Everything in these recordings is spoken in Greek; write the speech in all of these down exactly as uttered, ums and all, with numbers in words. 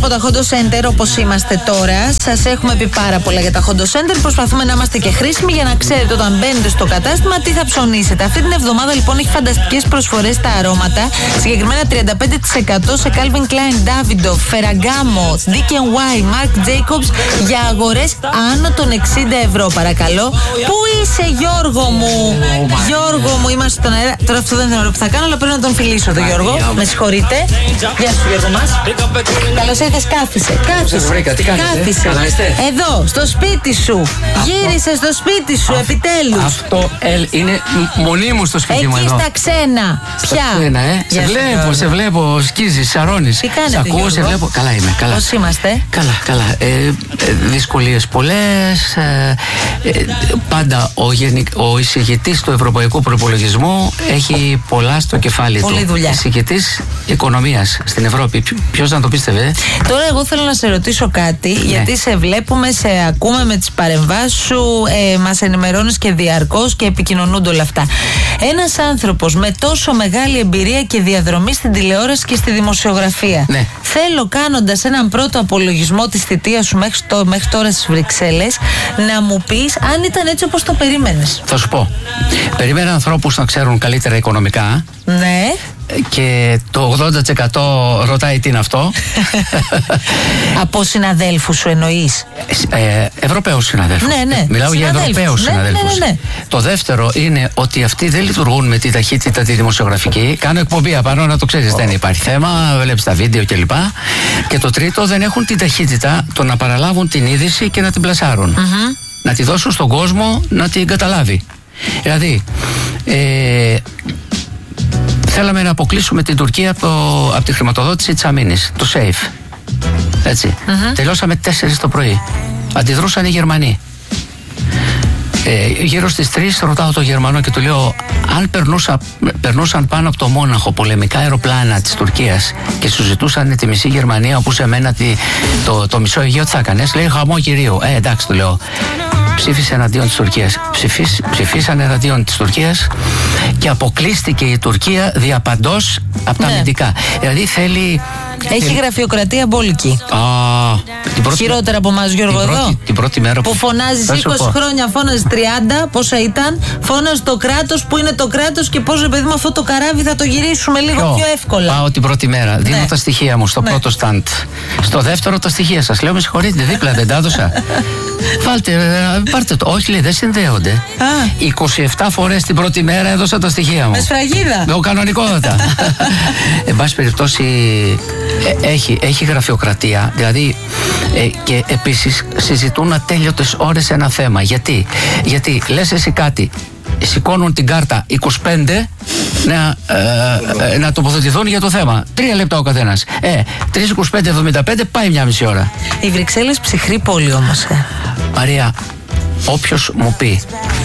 από τα Hondo Center, όπως είμαστε τώρα. Σας έχουμε πει πάρα πολλά για τα Hondo Center. Προσπαθούμε να είμαστε και χρήσιμοι για να ξέρετε όταν μπαίνετε στο κατάστημα τι θα ψωνίσετε. Αυτή την εβδομάδα λοιπόν έχει φανταστικές προσφορές στα αρώματα. Συγκεκριμένα τριάντα πέντε τοις εκατό σε Calvin Klein, Davidoff, Ferragamo, ντι κέι βάι, Marc Jacobs για αγορές άνω των εξήντα ευρώ. Παρακαλώ. Πού είσαι, Γιώργο μου? Γιώργο μου, είμαστε στον αέρα. Τώρα αυτό δεν είναι ωραίο που θα κάνω, αλλά πρέπει να τον φιλήσω τον Γιώργο. Με συγχωρείτε. Γεια σου, Γιώργο μας. Καλώς ήρθες, κάθισε. Κάθισε. Κάθισε. Εδώ, στο σπίτι σου. Γύρισε στο σπίτι σου, επιτέλους. Αυτό είναι μονίμως στο σπίτι μου εδώ. Εκεί στα ξένα. Ποια? Ξένα, ε. Σε βλέπω, σε βλέπω, σκίζεις, σαρώνεις. Τι κάνετε, Γιώργο? Ακούω, σε βλέπω. Καλά είμαι, καλά. Πώς είμαστε? Καλά, καλά. Ε, ε, δυσκολίες πολλές. Ε, ε, πάντα ο, γενικ, ο εισηγητής του Ευρωπαϊκού Προϋπολογισμού έχει πολλά στο κεφάλι Πολλή του. δουλειά. Εισηγητής οικονομίας στην Ευρώπη. Ποιος να το πίστευε? Τώρα εγώ θέλω να σε ρωτήσω κάτι, ναι. γιατί σε βλέπουμε, σε ακούμε με τις παρεμβάσεις σου, ε, μας ενημερώνεις και διαρκώς και επικοινωνούνται όλα αυτά. Ένας άνθρωπος με τόσο μεγάλη εμπειρία και διαδρομή στην τηλεόραση και στη δημοσιογραφία, ναι. θέλω κάνοντας έναν πρώτο απολογισμό της θητείας σου μέχρι, το, μέχρι τώρα στις Βρυξέλλες να μου πεις αν ήταν έτσι όπως το περίμενες. Θα σου πω. Περίμενα ανθρώπους να ξέρουν καλύτερα οικονομικά. Ναι. Και το ογδόντα τοις εκατό ρωτάει τι είναι αυτό. Από συναδέλφους σου εννοείς? Ε, Ευρωπαίους συναδέλφους. Ναι, ναι. Μιλάω για Ευρωπαίους ναι, συναδέλφους. Ναι, ναι, ναι. Το δεύτερο είναι ότι αυτοί δεν λειτουργούν με τη ταχύτητα τη δημοσιογραφική. Κάνω εκπομπή απάνω, να το ξέρεις, oh. δεν υπάρχει θέμα. Βλέπεις τα βίντεο κλπ. Και, και το τρίτο, δεν έχουν την ταχύτητα το να παραλάβουν την είδηση και να την πλασάρουν. Mm-hmm. Να τη δώσουν στον κόσμο να την καταλάβει. Δηλαδή, ε, θέλαμε να αποκλείσουμε την Τουρκία από, από τη χρηματοδότηση της αμήνης, το SAFE. Έτσι. Mm-hmm. Τελειώσαμε τέσσερις το πρωί. Αντιδρούσαν οι Γερμανοί. Ε, γύρω στις τρεις ρωτάω τον Γερμανό και του λέω, αν περνούσα, περνούσαν πάνω από το Μόναχο πολεμικά αεροπλάνα της Τουρκίας και σου ζητούσαν τη μισή Γερμανία, όπου σε μένα τη, το, το μισό Αιγαίο, τι θα έκανες? Λέει, χαμό κυρίου. Ε, εντάξει, του λέω. Ψήφισε εναντίον της Τουρκίας. Ψηφίσ, ψηφίσαν εναντίον της Τουρκίας και αποκλείστηκε η Τουρκία διαπαντός από τα ναι. αμυντικά. Δηλαδή θέλει. Έχει θέλει... γραφειοκρατία μπόλικη. Α, την πρώτη... Χειρότερα από εμάς, Γιώργο, την πρώτη, εδώ. Την πρώτη μέρα που, που φωνάζεις είκοσι χρόνια, φώναζες τριάντα, πόσα ήταν. Φώναζες το κράτος που είναι το κράτος και πώς, παιδί μου, αυτό το καράβι θα το γυρίσουμε λίγο Ποιο? πιο εύκολα. Πάω την πρώτη μέρα. Δίνω ναι. τα στοιχεία μου στο ναι. πρώτο σταντ. Στο δεύτερο τα στοιχεία σας. Λέω, με συγχωρείτε, δίπλα δεν τα έδωσα. Βάλτε, πάρτε το. Όχι, λέει, δεν συνδέονται. Α. είκοσι επτά φορές την πρώτη μέρα έδωσα τα στοιχεία μου. Με σφραγίδα. Με κανονικότατα. Εν πάση περιπτώσει, ε, έχει, έχει γραφειοκρατία. Δηλαδή, ε, και επίσης συζητούν ατέλειωτες ώρες ένα θέμα. Γιατί, Γιατί λες εσύ κάτι, σηκώνουν την κάρτα είκοσι πέντε να, ε, ε, να τοποθετηθούν για το θέμα. Τρία λεπτά ο καθένας. Ε, τρία είκοσι πέντε εβδομήντα πέντε πάει μια μισή ώρα. Οι Βρυξέλλες ψυχρή πόλη όμως. Ε. Μαρία, όποιος μου πει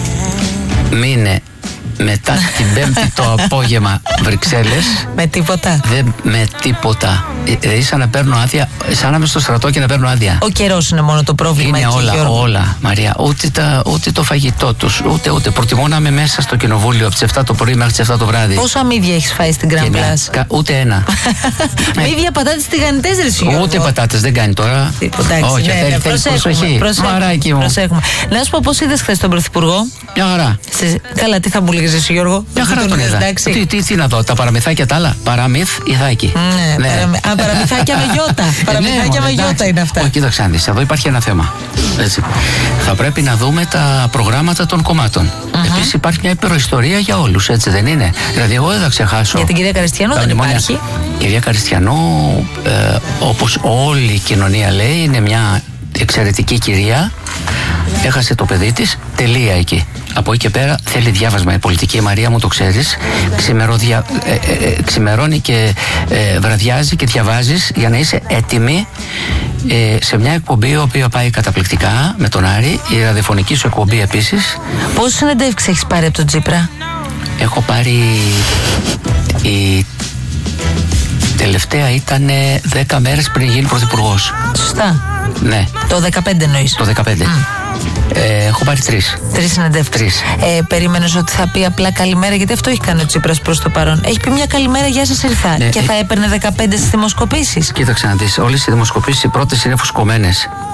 μείνε μετά την Πέμπτη το απόγευμα Βρυξέλλες. Με τίποτα. Δεν με τίποτα. Δηλαδή σαν να παίρνω άδεια, σαν να είμαι στο στρατό και να παίρνω άδεια. Ο καιρός είναι μόνο το πρόβλημα. Είναι εκεί, όλα, Γιώργο. όλα, Μαρία. Ούτε, τα, ούτε το φαγητό τους, ούτε, ούτε. Προτιμώ να είμαι μέσα στο κοινοβούλιο από τις εφτά το πρωί μέχρι τις εφτά το βράδυ. Πόσα μύδια έχεις φάει στην Grand Place? Ούτε ένα. Μύδια, πατάτες, τηγανιτές, ρε Γιώργο. Ούτε πατάτες, δεν κάνει τώρα. Όχι, ναι, ναι, προσέχουμε, προσέχουμε, Μαράκι μου. προσέχουμε. Να σου πω, πώς είδες χθες τον Πρωθυπουργό? Μια χαρά. Σε... Καλά, τι θα μου λέγεις εσύ, Γιώργο? Μια χαρά τον είδα. Τι, τι, τι να δω, τα παραμυθάκια τα άλλα. Παραμύθ, ηθάκι. Ναι, ναι. Παραμυ... Α, παραμυθάκια με γιώτα. Παραμυθάκια με γιώτα είναι αυτά. Όχι, κοίταξε να δεις, εδώ υπάρχει ένα θέμα. Έτσι. Θα πρέπει να δούμε τα προγράμματα των κομμάτων. Uh-huh. Επίσης υπάρχει μια υπεροϊστορία για όλους, έτσι δεν είναι? Δηλαδή, εγώ δεν θα ξεχάσω. Για την κυρία Καριστιανού δεν μνημόνια... υπάρχει. Η κυρία Καριστιανού, ε, όπως όλη η κοινωνία λέει, είναι μια εξαιρετική κυρία. Έχασε το παιδί της, τελεία εκεί. Από εκεί και πέρα θέλει διάβασμα. Η πολιτική, Μαρία μου, το ξέρεις, ξημεροδια... ε, ε, ε, ξημερώνει και ε, βραδιάζει και διαβάζεις για να είσαι έτοιμη ε, σε μια εκπομπή η οποία πάει καταπληκτικά με τον Άρη, η ραδιοφωνική σου εκπομπή επίσης. Πόσες συνεντεύξεις έχεις πάρει από τον Τσίπρα? Έχω πάρει, η τελευταία ήταν δέκα μέρες πριν γίνει πρωθυπουργός. Σωστά. Ναι. Το δεκαπέντε εννοείς? Το δεκαπέντε. Mm. Ε, έχω πάρει τρεις. Τρεις συνεντεύξεις. Ε, περίμενες ότι θα πει απλά καλημέρα, γιατί αυτό έχει κάνει ο Τσίπρας προς το παρόν. Έχει πει μια καλημέρα, γεια σας, ήρθα. Ναι, και ε... θα έπαιρνε δεκαπέντε στις δημοσκοπήσεις. Κοίταξε να δεις, όλες οι δημοσκοπήσεις οι πρώτες είναι φουσκωμένες.